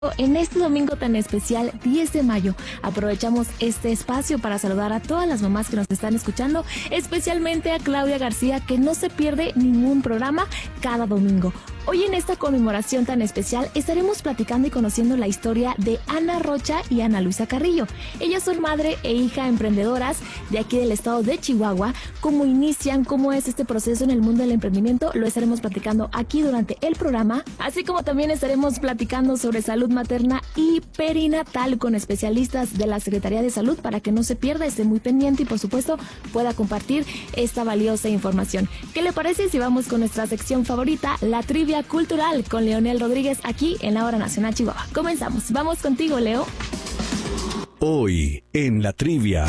En este domingo tan especial, 10 de mayo, aprovechamos este espacio para saludar a todas las mamás que nos están escuchando, especialmente a Claudia García, que no se pierde ningún programa cada domingo. Hoy en esta conmemoración tan especial estaremos platicando y conociendo la historia de Ana Rocha y Ana Luisa Carrillo. Ellas son madre e hija emprendedoras de aquí del estado de Chihuahua. ¿Cómo inician? ¿Cómo es este proceso en el mundo del emprendimiento? Lo estaremos platicando aquí durante el programa, así como también estaremos platicando sobre salud materna y perinatal con especialistas de la Secretaría de Salud para que no se pierda, esté muy pendiente y por supuesto pueda compartir esta valiosa información. ¿Qué le parece si vamos con nuestra sección favorita, la trivia cultural con Leonel Rodríguez aquí en la Hora Nacional Chihuahua? Comenzamos. Vamos contigo, Leo. Hoy en la trivia.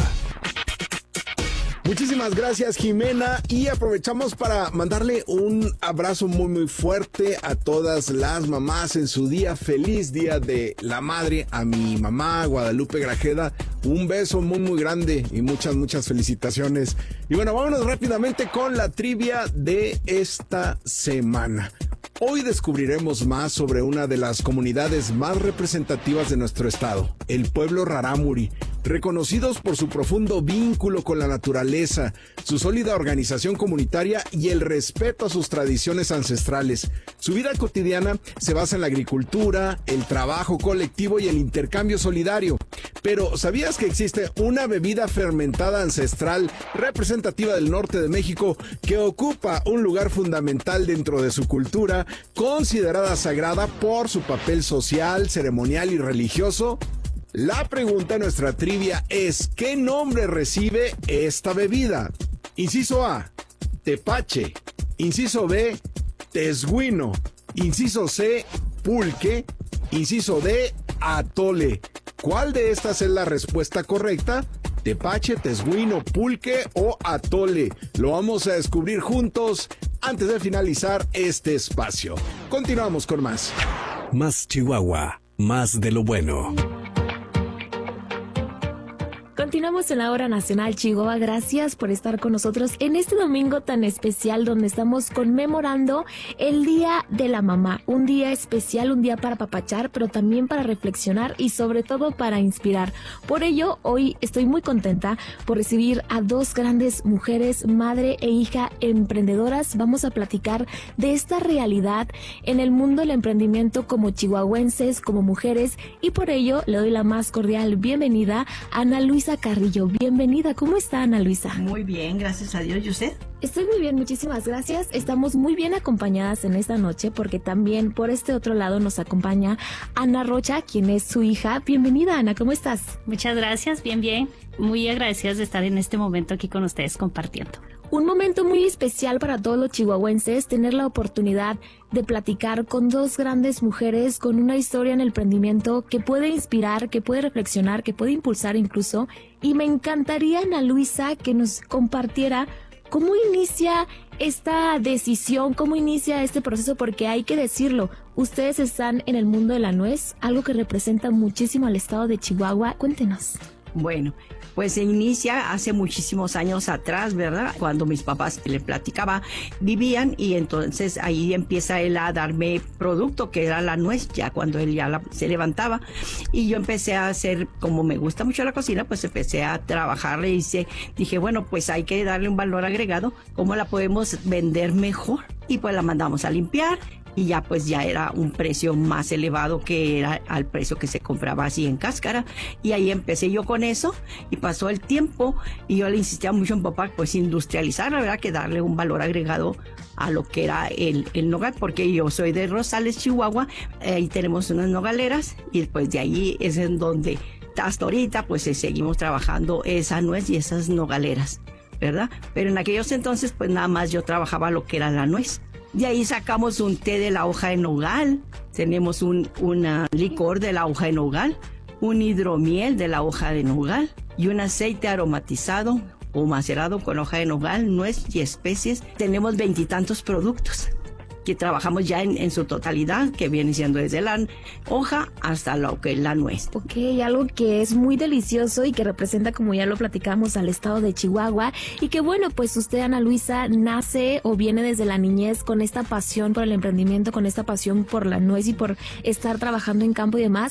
Muchísimas gracias, Jimena, y aprovechamos para mandarle un abrazo muy fuerte a todas las mamás en su día, feliz Día de la Madre, a mi mamá Guadalupe Grajeda, un beso muy grande y muchas felicitaciones. Y bueno, vámonos rápidamente con la trivia de esta semana. Hoy descubriremos más sobre una de las comunidades más representativas de nuestro estado, el pueblo rarámuri, reconocidos por su profundo vínculo con la naturaleza, su sólida organización comunitaria y el respeto a sus tradiciones ancestrales. Su vida cotidiana se basa en la agricultura, el trabajo colectivo y el intercambio solidario. Pero, ¿sabías que existe una bebida fermentada ancestral representativa del norte de México que ocupa un lugar fundamental dentro de su cultura, considerada sagrada por su papel social, ceremonial y religioso? La pregunta en nuestra trivia es, ¿qué nombre recibe esta bebida? Inciso A, tepache. Inciso B, tesguino. Inciso C, pulque. Inciso D, atole. ¿Cuál de estas es la respuesta correcta? Tepache, tesguino, pulque o atole. Lo vamos a descubrir juntos antes de finalizar este espacio. Continuamos con más. Más Chihuahua, más de lo bueno. Continuamos en la Hora Nacional Chihuahua. Gracias por estar con nosotros en este domingo tan especial donde estamos conmemorando el Día de la Mamá. Un día especial, un día para apapachar, pero también para reflexionar y sobre todo para inspirar. Por ello, hoy estoy muy contenta por recibir a dos grandes mujeres, madre e hija emprendedoras. Vamos a platicar de esta realidad en el mundo del emprendimiento como chihuahuenses, como mujeres, y por ello le doy la más cordial bienvenida a Ana Luisa Carrillo. Bienvenida. ¿Cómo está, Ana Luisa? Muy bien, gracias a Dios. ¿Y usted? Estoy muy bien, muchísimas gracias. Estamos muy bien acompañadas en esta noche porque también por este otro lado nos acompaña Ana Rocha, quien es su hija. Bienvenida, Ana. ¿Cómo estás? Muchas gracias. Bien. Muy agradecidas de estar en este momento aquí con ustedes compartiendo. Un momento muy especial para todos los chihuahuenses, tener la oportunidad de platicar con dos grandes mujeres con una historia en el emprendimiento que puede inspirar, que puede reflexionar, que puede impulsar incluso. Y me encantaría, Ana Luisa, que nos compartiera cómo inicia esta decisión, cómo inicia este proceso, porque hay que decirlo, ustedes están en el mundo de la nuez, algo que representa muchísimo al estado de Chihuahua. Cuéntenos. Bueno, pues se inicia hace muchísimos años atrás, ¿verdad? Cuando mis papás, le platicaba, vivían y entonces ahí empieza él a darme producto que era la nuez, ya cuando él ya se levantaba. Y yo empecé a hacer, como me gusta mucho la cocina, pues empecé a trabajarle y dije, bueno, pues hay que darle un valor agregado, ¿cómo la podemos vender mejor? Y pues la mandamos a limpiar. Y ya pues ya era un precio más elevado que era al precio que se compraba así en cáscara. Y ahí empecé yo con eso y pasó el tiempo y yo le insistía mucho a mi papá pues industrializar, la verdad, que darle un valor agregado a lo que era el nogal, porque yo soy de Rosales, Chihuahua, ahí tenemos unas nogaleras y después de ahí es en donde hasta ahorita pues seguimos trabajando esa nuez y esas nogaleras, ¿verdad? Pero en aquellos entonces pues nada más yo trabajaba lo que era la nuez. De ahí sacamos un té de la hoja de nogal, tenemos un licor de la hoja de nogal, un hidromiel de la hoja de nogal y un aceite aromatizado o macerado con hoja de nogal, nuez y especies. Tenemos 20 y tantos productos. que trabajamos ya en su totalidad, que viene siendo desde la hoja hasta lo que es la nuez. Ok, algo que es muy delicioso y que representa, como ya lo platicamos, al estado de Chihuahua, y que bueno, pues usted, Ana Luisa, nace o viene desde la niñez con esta pasión por el emprendimiento, con esta pasión por la nuez y por estar trabajando en campo y demás.